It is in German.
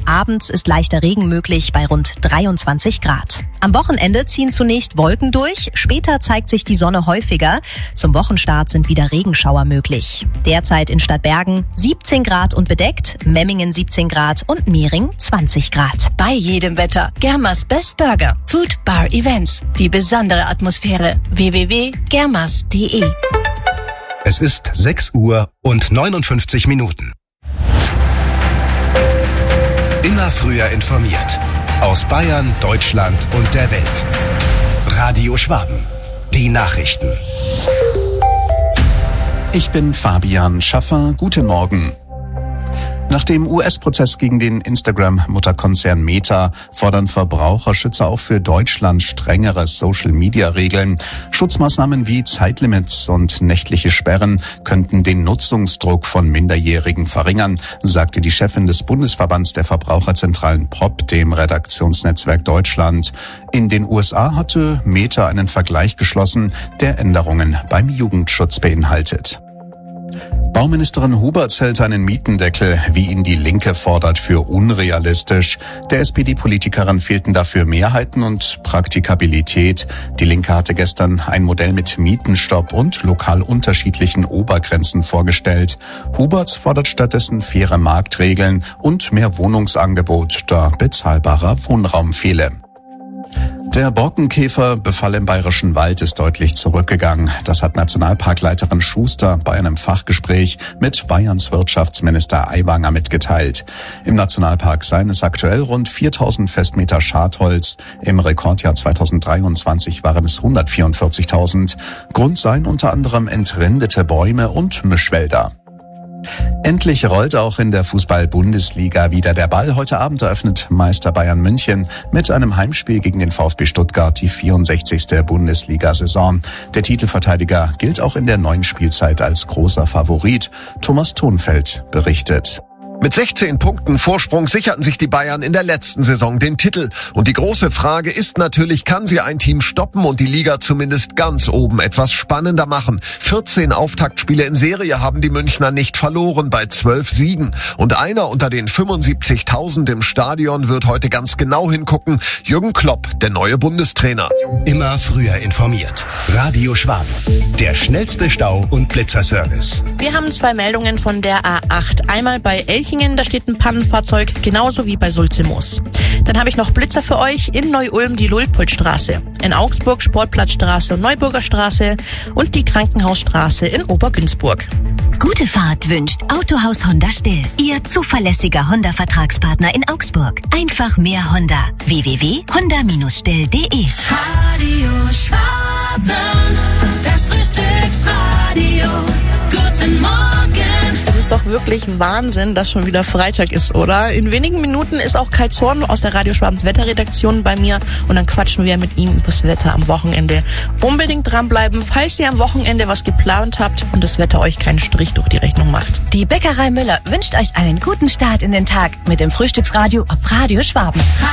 Abends ist leichter Regen möglich bei rund 23 Grad. Am Wochenende ziehen zunächst Wolken durch, später zeigt sich die Sonne häufiger. Zum Wochenstart sind wieder Regenschauer möglich. Derzeit in Stadtbergen 17 Grad und bedeckt, Memmingen 17 Grad und Mehring 20 Grad. Bei jedem Wetter Germas Best Burger, Food, Bar, Events. Die besondere Atmosphäre. www.germas.de. Es ist 6 Uhr und 59 Minuten. Immer früher informiert. Aus Bayern, Deutschland und der Welt. Radio Schwaben. Die Nachrichten. Ich bin Fabian Schaffer. Guten Morgen. Nach dem US-Prozess gegen den Instagram-Mutterkonzern Meta fordern Verbraucherschützer auch für Deutschland strengere Social-Media-Regeln. Schutzmaßnahmen wie Zeitlimits und nächtliche Sperren könnten den Nutzungsdruck von Minderjährigen verringern, sagte die Chefin des Bundesverbands der Verbraucherzentralen POP, dem Redaktionsnetzwerk Deutschland. In den USA hatte Meta einen Vergleich geschlossen, der Änderungen beim Jugendschutz beinhaltet. Bauministerin Huberts hält einen Mietendeckel, wie ihn die Linke fordert, für unrealistisch. Der SPD-Politikerin fehlten dafür Mehrheiten und Praktikabilität. Die Linke hatte gestern ein Modell mit Mietenstopp und lokal unterschiedlichen Obergrenzen vorgestellt. Huberts fordert stattdessen faire Marktregeln und mehr Wohnungsangebot, da bezahlbarer Wohnraum fehle. Der Borkenkäferbefall im Bayerischen Wald ist deutlich zurückgegangen. Das hat Nationalparkleiterin Schuster bei einem Fachgespräch mit Bayerns Wirtschaftsminister Aiwanger mitgeteilt. Im Nationalpark seien es aktuell rund 4000 Festmeter Schadholz. Im Rekordjahr 2023 waren es 144.000. Grund seien unter anderem entrindete Bäume und Mischwälder. Endlich rollt auch in der Fußball-Bundesliga wieder der Ball. Heute Abend eröffnet Meister Bayern München mit einem Heimspiel gegen den VfB Stuttgart die 64. Bundesliga-Saison. Der Titelverteidiger gilt auch in der neuen Spielzeit als großer Favorit. Thomas Thonfeld berichtet. Mit 16 Punkten Vorsprung sicherten sich die Bayern in der letzten Saison den Titel. Und die große Frage ist natürlich, kann sie ein Team stoppen und die Liga zumindest ganz oben etwas spannender machen? 14 Auftaktspiele in Serie haben die Münchner nicht verloren bei 12 Siegen. Und einer unter den 75.000 im Stadion wird heute ganz genau hingucken. Jürgen Klopp, der neue Bundestrainer. Immer früher informiert. Radio Schwaben. Der schnellste Stau- und Blitzerservice. Wir haben 2 Meldungen von der A8. Einmal bei Elchingen, da steht ein Pannenfahrzeug, genauso wie bei Sulzimoos. Dann habe ich noch Blitzer für euch in Neu-Ulm, die Luitpoldstraße, in Augsburg Sportplatzstraße und Neuburger Straße und die Krankenhausstraße in Obergünzburg. Gute Fahrt wünscht Autohaus Honda Still, Ihr zuverlässiger Honda-Vertragspartner in Augsburg. Einfach mehr Honda. www.honda-still.de. Radio Schwaben, das Frühstücksradio. Guten Morgen. Es ist doch wirklich Wahnsinn, dass schon wieder Freitag ist, oder? In wenigen Minuten ist auch Kai Zorn aus der Radio Schwabens Wetterredaktion bei mir und dann quatschen wir mit ihm übers Wetter am Wochenende. Unbedingt dranbleiben, falls ihr am Wochenende was geplant habt und das Wetter euch keinen Strich durch die Rechnung macht. Die Bäckerei Müller wünscht euch einen guten Start in den Tag mit dem Frühstücksradio auf Radio Schwaben.